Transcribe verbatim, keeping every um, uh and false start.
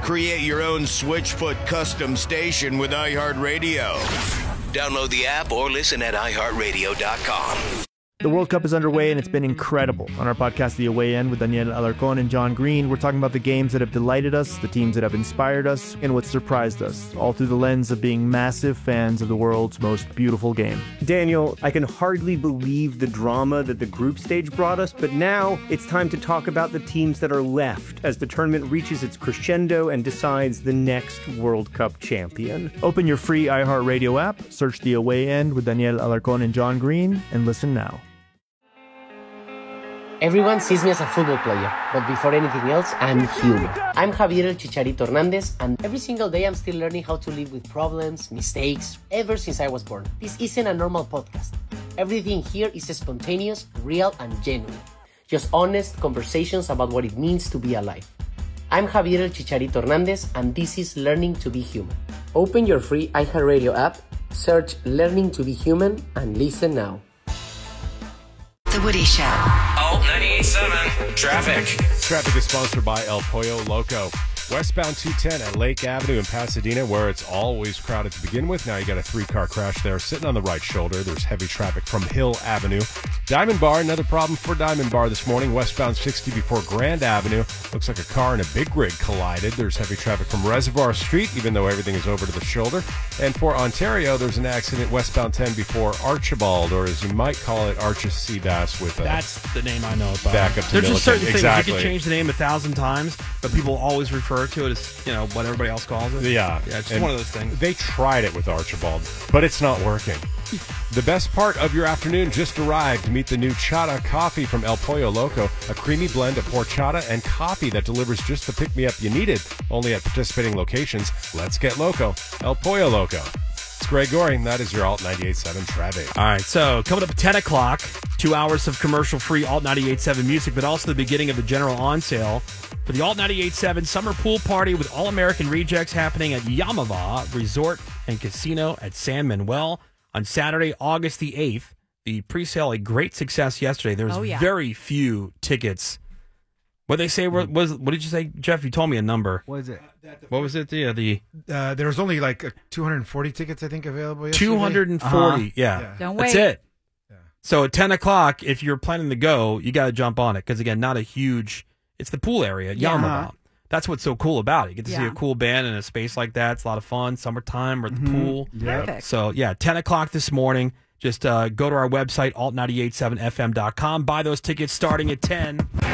Create your own Switchfoot custom station with iHeartRadio. Download the app or listen at i heart radio dot com. The World Cup is underway, and it's been incredible. On our podcast, The Away End, with Daniel Alarcon and John Green, we're talking about the games that have delighted us, the teams that have inspired us, and what surprised us, all through the lens of being massive fans of the world's most beautiful game. Daniel, I can hardly believe the drama that the group stage brought us, but now it's time to talk about the teams that are left as the tournament reaches its crescendo and decides the next World Cup champion. Open your free iHeartRadio app, search The Away End with Daniel Alarcon and John Green, and listen now. Everyone sees me as a football player, but before anything else, I'm human. I'm Javier El Chicharito Hernandez, and every single day I'm still learning how to live with problems, mistakes, ever since I was born. This isn't a normal podcast. Everything here is spontaneous, real, and genuine. Just honest conversations about what it means to be alive. I'm Javier El Chicharito Hernandez, and this is Learning to be Human. Open your free iHeartRadio app, search Learning to be Human, and listen now. The Woody Show. Alt ninety-eight point seven. Traffic. Traffic is sponsored by El Pollo Loco. Westbound two ten at Lake Avenue in Pasadena, where it's always crowded to begin with. Now you got a three-car crash there sitting on the right shoulder. There's heavy traffic from Hill Avenue. Diamond Bar, another problem for Diamond Bar this morning. Westbound sixty before Grand Avenue. Looks like a car and a big rig collided. There's heavy traffic from Reservoir Street, even though everything is over to the shoulder. And for Ontario, there's an accident westbound ten before Archibald, or as you might call it, Arches Seabass with a That's the name I know it by. Back up to There's Milliken. just certain things Exactly. you can change the name a thousand times, but people always refer to it as, you know, what everybody else calls it. Yeah. Yeah, it's just And one of those things. They tried it with Archibald, but it's not working. The best part of your afternoon just arrived. Meet the new Chata coffee from El Pollo Loco, a creamy blend of horchata and coffee that delivers just the pick-me-up you needed. Only at participating locations. Let's get loco. El Pollo Loco. It's Greg Goring. That is your Alt ninety-eight point seven traffic. All right, so coming up at ten o'clock, two hours of commercial-free Alt ninety-eight point seven music, but also the beginning of the general on sale for the Alt ninety-eight point seven Summer Pool Party with All-American Rejects happening at Yamava Resort and Casino at San Manuel on Saturday, August the eighth. The pre-sale, a great success yesterday. There was Oh, yeah. very few tickets. What they say were, was, what did you say, Jeff? You told me a number. What is it? What was it? The, the Uh, there was only like uh, two hundred forty tickets, I think, available yesterday. two hundred forty, Uh-huh. yeah. Yeah. Don't That's wait. it. So at ten o'clock, if you're planning to go, you got to jump on it. Because, again, not a huge, it's the pool area at Yeah. Yamava. That's what's so cool about it. You get to see Yeah. a cool band in a space like that. It's a lot of fun. Summertime, we're at the pool. Perfect. So, yeah, ten o'clock this morning. Just uh, go to our website, alt nine eight seven f m dot com. Buy those tickets starting at ten.